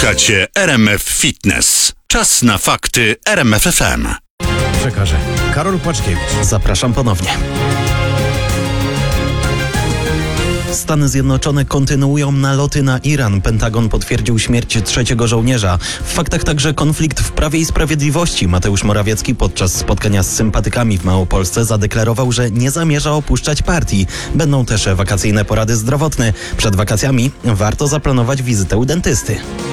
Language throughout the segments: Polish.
Słuchacie RMF Fitness. Czas na fakty RMF FM. Przekażę Karol Płaczkiewicz. Zapraszam ponownie. Stany Zjednoczone kontynuują naloty na Iran. Pentagon potwierdził śmierć 3. żołnierza. W faktach także konflikt w Prawie i Sprawiedliwości. Mateusz Morawiecki podczas spotkania z sympatykami w Małopolsce zadeklarował, że nie zamierza opuszczać partii. Będą też wakacyjne porady zdrowotne. Przed wakacjami warto zaplanować wizytę u dentysty.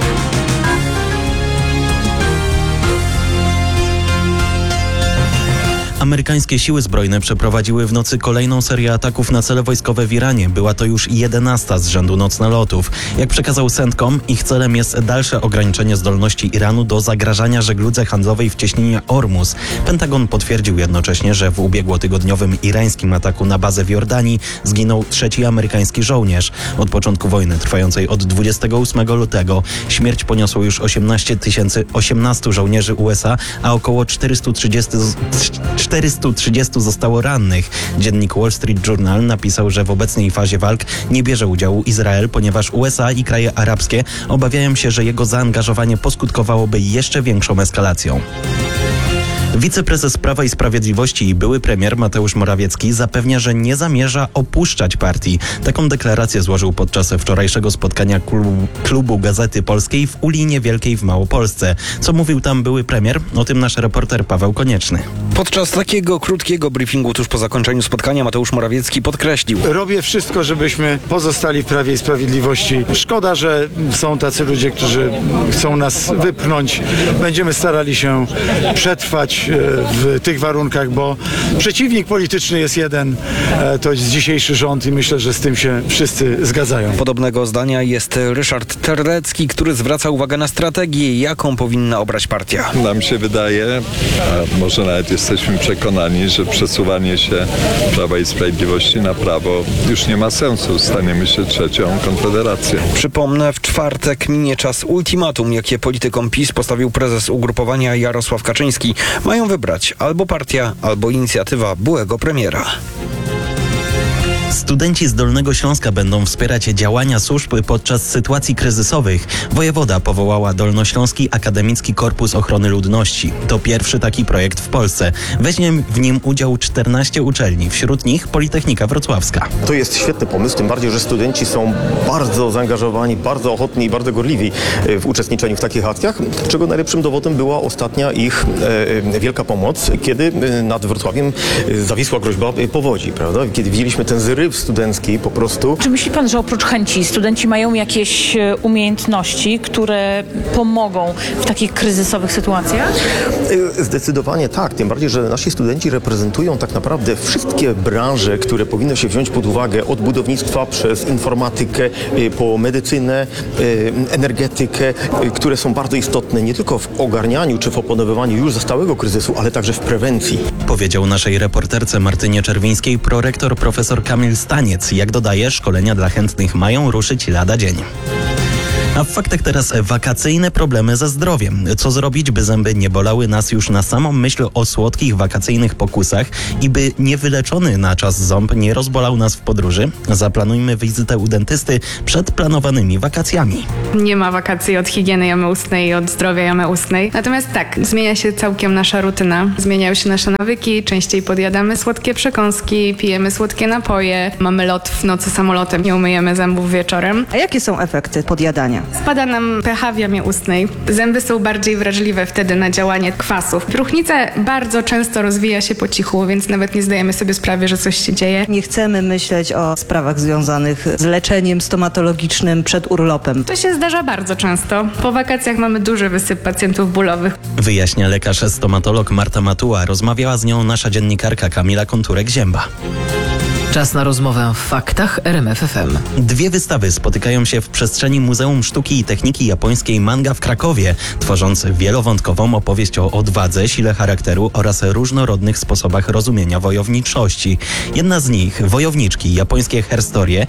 Amerykańskie siły zbrojne przeprowadziły w nocy kolejną serię ataków na cele wojskowe w Iranie. Była to już 11. z rzędu noc nalotów. Jak przekazał CENTCOM, ich celem jest dalsze ograniczenie zdolności Iranu do zagrażania żegludze handlowej w cieśninie Ormus. Pentagon potwierdził jednocześnie, że w ubiegłotygodniowym irańskim ataku na bazę w Jordanii zginął 3. amerykański żołnierz. Od początku wojny trwającej od 28 lutego śmierć poniosło już 18 żołnierzy USA, a około 430 zostało rannych. Dziennik Wall Street Journal napisał, że w obecnej fazie walk nie bierze udziału Izrael, ponieważ USA i kraje arabskie obawiają się, że jego zaangażowanie poskutkowałoby jeszcze większą eskalacją. Wiceprezes Prawa i Sprawiedliwości i były premier Mateusz Morawiecki zapewnia, że nie zamierza opuszczać partii. Taką deklarację złożył podczas wczorajszego spotkania klubu Gazety Polskiej w Ulinie Wielkiej w Małopolsce. Co mówił tam były premier? O tym nasz reporter Paweł Konieczny. Podczas takiego krótkiego briefingu tuż po zakończeniu spotkania Mateusz Morawiecki podkreślił: robię wszystko, żebyśmy pozostali w Prawie i Sprawiedliwości. Szkoda, że są tacy ludzie, którzy chcą nas wypchnąć. Będziemy starali się przetrwać w tych warunkach, bo przeciwnik polityczny jest jeden, to jest dzisiejszy rząd i myślę, że z tym się wszyscy zgadzają. Podobnego zdania jest Ryszard Terlecki, który zwraca uwagę na strategię, jaką powinna obrać partia. Nam się wydaje, a może nawet jesteśmy przekonani, że przesuwanie się Prawa i Sprawiedliwości na prawo już nie ma sensu. Staniemy się trzecią konfederacją. Przypomnę, w czwartek minie czas ultimatum, jakie politykom PiS postawił prezes ugrupowania Jarosław Kaczyński. Mają wybrać albo partia, albo inicjatywa byłego premiera. Studenci z Dolnego Śląska będą wspierać działania służb podczas sytuacji kryzysowych. Wojewoda powołała Dolnośląski Akademicki Korpus Ochrony Ludności. To pierwszy taki projekt w Polsce. Weźmie w nim udział 14 uczelni, wśród nich Politechnika Wrocławska. To jest świetny pomysł, tym bardziej, że studenci są bardzo zaangażowani, bardzo ochotni i bardzo gorliwi w uczestniczeniu w takich akcjach, czego najlepszym dowodem była ostatnia ich wielka pomoc, kiedy nad Wrocławiem zawisła groźba powodzi, prawda? Kiedy widzieliśmy ten zryw studencki po prostu. Czy myśli pan, że oprócz chęci studenci mają jakieś umiejętności, które pomogą w takich kryzysowych sytuacjach? Zdecydowanie tak, tym bardziej, że nasi studenci reprezentują tak naprawdę wszystkie branże, które powinno się wziąć pod uwagę, od budownictwa przez informatykę, po medycynę, energetykę, które są bardzo istotne nie tylko w ogarnianiu czy w opanowywaniu już zastałego kryzysu, ale także w prewencji. Powiedział naszej reporterce Martynie Czerwińskiej prorektor profesor Kamil Staniec. Jak dodaje, szkolenia dla chętnych mają ruszyć lada dzień. A w faktach teraz wakacyjne problemy ze zdrowiem. Co zrobić, by zęby nie bolały nas już na samą myśl o słodkich wakacyjnych pokusach i by niewyleczony na czas ząb nie rozbolał nas w podróży? Zaplanujmy wizytę u dentysty przed planowanymi wakacjami. Nie ma wakacji od higieny jamy ustnej i od zdrowia jamy ustnej. Natomiast tak, zmienia się całkiem nasza rutyna. Zmieniają się nasze nawyki, częściej podjadamy słodkie przekąski, pijemy słodkie napoje, mamy lot w nocy samolotem, nie umyjemy zębów wieczorem. A jakie są efekty podjadania? Spada nam pH w jamie ustnej. Zęby są bardziej wrażliwe wtedy na działanie kwasów. Próchnica bardzo często rozwija się po cichu, więc nawet nie zdajemy sobie sprawy, że coś się dzieje. Nie chcemy myśleć o sprawach związanych z leczeniem stomatologicznym przed urlopem. To się zdarza bardzo często. Po wakacjach mamy duży wysyp pacjentów bólowych. Wyjaśnia lekarz stomatolog Marta Matuła. Rozmawiała z nią nasza dziennikarka Kamila Konturek-Zięba. Czas na rozmowę w faktach RMF FM. Dwie wystawy spotykają się w przestrzeni Muzeum Sztuki i Techniki Japońskiej Manga w Krakowie, tworząc wielowątkową opowieść o odwadze, sile charakteru oraz różnorodnych sposobach rozumienia wojowniczości. Jedna z nich, wojowniczki, japońskie herstorie,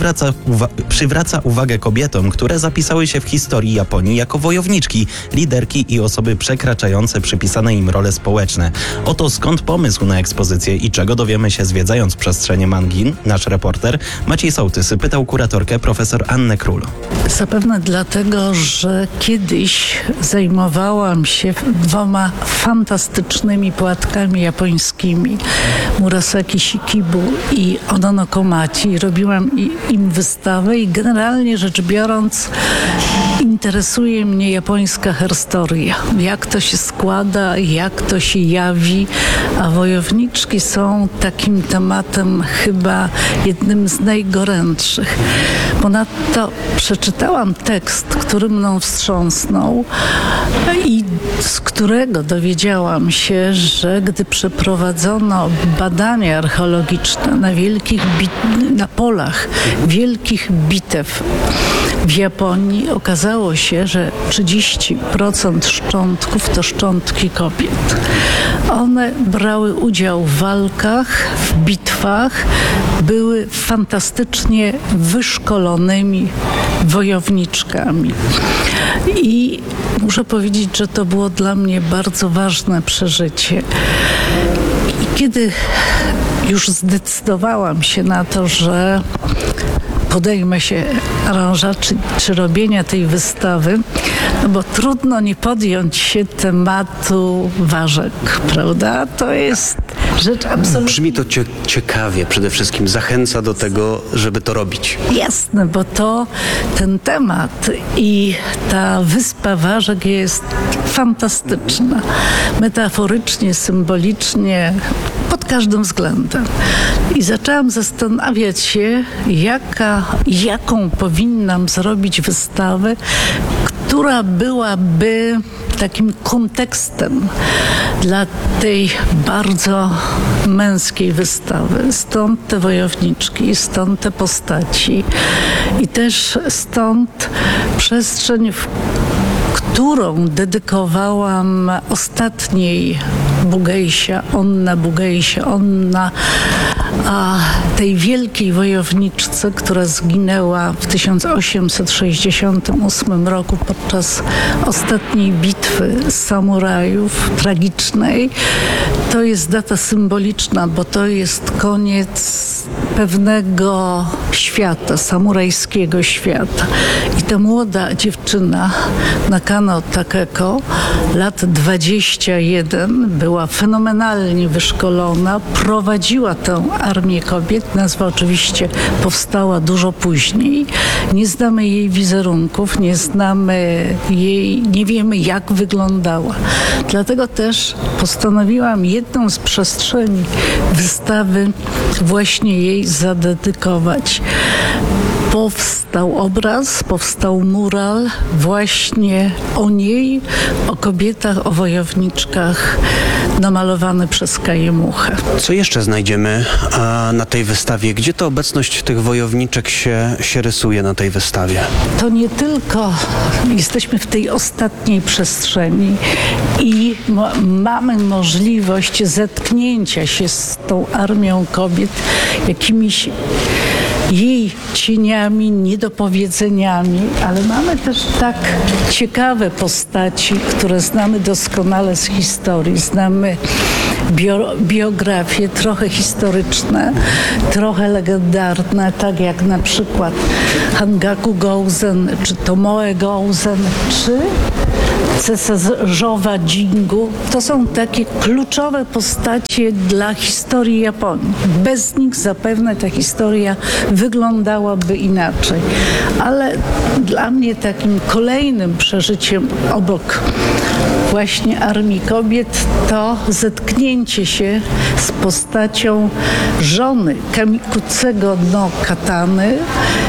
przywraca uwagę kobietom, które zapisały się w historii Japonii jako wojowniczki, liderki i osoby przekraczające przypisane im role społeczne. Oto skąd pomysł na ekspozycję i czego dowiemy się zwiedzając przestrzenie Mangin, nasz reporter, Maciej Sołtys pytał kuratorkę profesor Annę Król. Zapewne dlatego, że kiedyś zajmowałam się 2 fantastycznymi poetkami japońskimi, Murasaki Shikibu i Onono Komachi. Robiłam im wystawę i generalnie rzecz biorąc interesuje mnie japońska historia. Jak to się składa, jak to się jawi, a wojowniczki są takim tematem chyba jednym z najgorętszych. Ponadto przeczytałam tekst, który mną wstrząsnął i z którego dowiedziałam się, że gdy przeprowadzono badania archeologiczne na polach wielkich bitew w Japonii, okazało się, że 30% szczątków to szczątki kobiet. One brały udział w walkach, w bitwach, były fantastycznie wyszkolonymi wojowniczkami. I muszę powiedzieć, że to było dla mnie bardzo ważne przeżycie. I kiedy już zdecydowałam się na to, że podejmę się aranżacji czy robienia tej wystawy, no bo trudno nie podjąć się tematu ważek, prawda? To jest rzecz absolutnie... Brzmi to ciekawie przede wszystkim, zachęca do tego, żeby to robić. Jasne, bo to ten temat i ta wyspa ważek jest fantastyczna. Metaforycznie, symbolicznie, pod każdym względem. I zaczęłam zastanawiać się, jaką powinnam zrobić wystawę, która byłaby takim kontekstem dla tej bardzo męskiej wystawy. Stąd te wojowniczki, stąd te postaci i też stąd przestrzeń, którą dedykowałam ostatniej Onna, tej wielkiej wojowniczce, która zginęła w 1868 roku podczas ostatniej bitwy samurajów, tragicznej. To jest data symboliczna, bo to jest koniec pewnego świata, samurajskiego świata. I ta młoda dziewczyna, Nakano Takeko, lat 21, była fenomenalnie wyszkolona, prowadziła tę armię kobiet. Nazwa oczywiście powstała dużo później. Nie znamy jej wizerunków, nie wiemy jak wyglądała. Dlatego też postanowiłam jedną z przestrzeni wystawy właśnie jej zadedykować. Powstał obraz, powstał mural właśnie o niej, o kobietach, o wojowniczkach namalowany przez Kaję Muchę. Co jeszcze znajdziemy na tej wystawie? Gdzie ta obecność tych wojowniczek się rysuje na tej wystawie? To nie tylko jesteśmy w tej ostatniej przestrzeni i mamy możliwość zetknięcia się z tą armią kobiet, jakimiś jej cieniami, niedopowiedzeniami, ale mamy też tak ciekawe postaci, które znamy doskonale z historii. Znamy biografie trochę historyczne, trochę legendarne, tak jak na przykład Hangaku Gouzen, czy Tomoe Gouzen, czy cesarzowa Jingu. To są takie kluczowe postacie dla historii Japonii. Bez nich zapewne ta historia wyglądałaby inaczej. Ale dla mnie takim kolejnym przeżyciem obok właśnie Armii Kobiet to zetknięcie się z postacią żony Kamikutsego no Katany,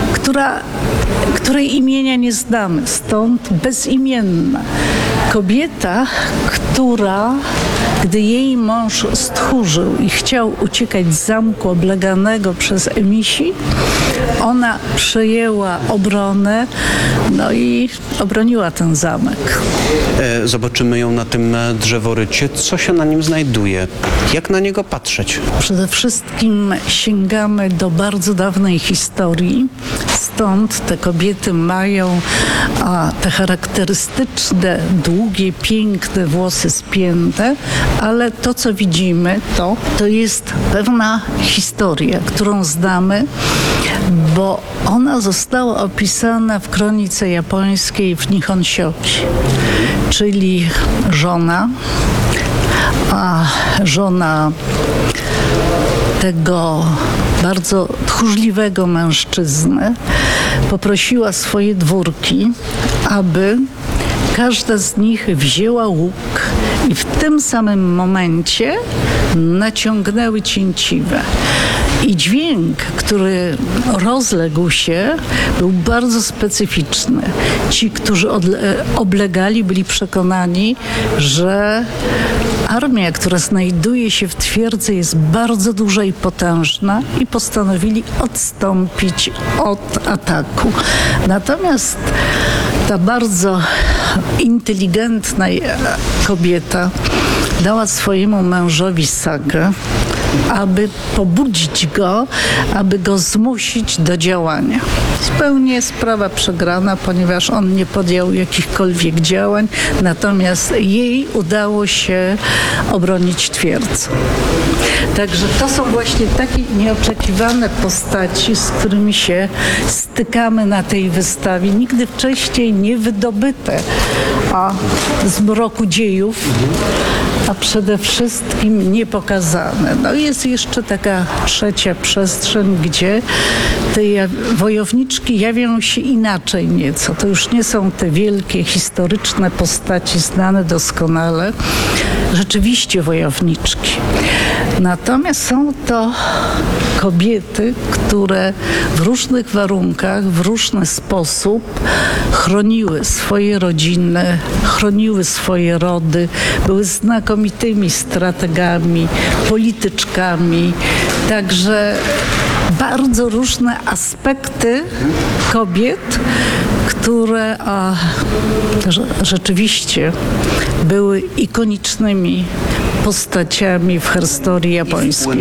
której imienia nie znamy, stąd bezimienna. Kobieta, która, gdy jej mąż stchórzył i chciał uciekać z zamku obleganego przez emisi, ona przejęła obronę, no i obroniła ten zamek. Zobaczymy ją na tym drzeworycie. Co się na nim znajduje? Jak na niego patrzeć? Przede wszystkim sięgamy do bardzo dawnej historii. Stąd te kobiety mają te charakterystyczne, długie, piękne włosy spięte, ale to, co widzimy, to jest pewna historia, którą znamy, bo ona została opisana w kronice japońskiej w Nihon Shoki, czyli żona tego bardzo tchórzliwego mężczyzny poprosiła swoje dwórki, aby każda z nich wzięła łuk i w tym samym momencie naciągnęły cięciwe. I dźwięk, który rozległ się, był bardzo specyficzny. Ci, którzy oblegali, byli przekonani, że armia, która znajduje się w twierdzy, jest bardzo duża i potężna i postanowili odstąpić od ataku. Natomiast ta bardzo inteligentna kobieta dała swojemu mężowi sagę, aby pobudzić go, aby go zmusić do działania. Zupełnie sprawa przegrana, ponieważ on nie podjął jakichkolwiek działań, natomiast jej udało się obronić twierdzę. Także to są właśnie takie nieoczekiwane postaci, z którymi się stykamy na tej wystawie. Nigdy wcześniej nie wydobyte z mroku dziejów, a przede wszystkim niepokazane. No jest jeszcze taka trzecia przestrzeń, gdzie te wojowniczki jawią się inaczej nieco. To już nie są te wielkie, historyczne postaci znane doskonale, rzeczywiście wojowniczki. Natomiast są to kobiety, które w różnych warunkach, w różny sposób chroniły swoje rodziny, chroniły swoje rody, były znakomitymi strategami, polityczkami. Także bardzo różne aspekty kobiet, które rzeczywiście były ikonicznymi postaciami w historii japońskiej.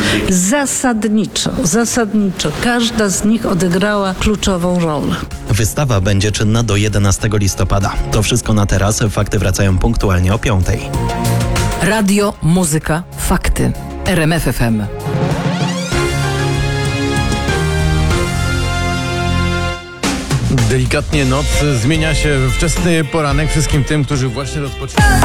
Zasadniczo. Każda z nich odegrała kluczową rolę. Wystawa będzie czynna do 11 listopada. To wszystko na teraz. Fakty wracają punktualnie o 5:00. Radio, muzyka, fakty. RMF FM. Delikatnie noc zmienia się wczesny poranek wszystkim tym, którzy właśnie rozpoczęli.